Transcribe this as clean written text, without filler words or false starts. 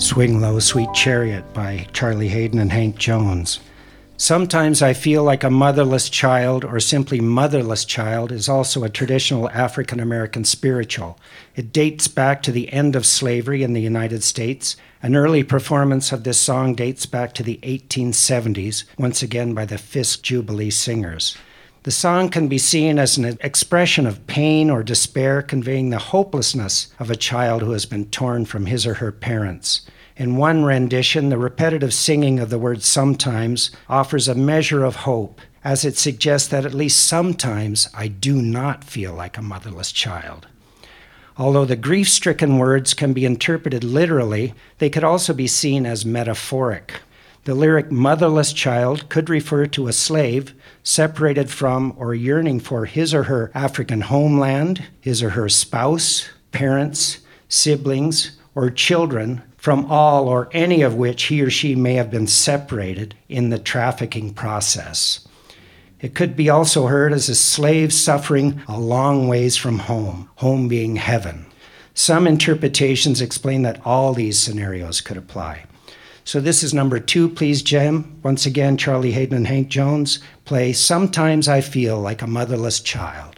Swing Low, Sweet Chariot by Charlie Haden and Hank Jones. Sometimes I feel like a motherless child, or simply motherless child, is also a traditional African American spiritual. It dates back to the end of slavery in the United States. An early performance of this song dates back to the 1870s, once again by the Fisk Jubilee Singers. The song can be seen as an expression of pain or despair, conveying the hopelessness of a child who has been torn from his or her parents. In one rendition, the repetitive singing of the word sometimes offers a measure of hope, as it suggests that at least sometimes I do not feel like a motherless child. Although the grief-stricken words can be interpreted literally, they could also be seen as metaphoric. The lyric motherless child could refer to a slave separated from or yearning for his or her African homeland, his or her spouse, parents, siblings, or children, from all or any of which he or she may have been separated in the trafficking process. It could be also heard as a slave suffering a long ways from home, home being heaven. Some interpretations explain that all these scenarios could apply. So this is number 2, Please Jem. Once again, Charlie Haden and Hank Jones play Sometimes I Feel Like a Motherless Child.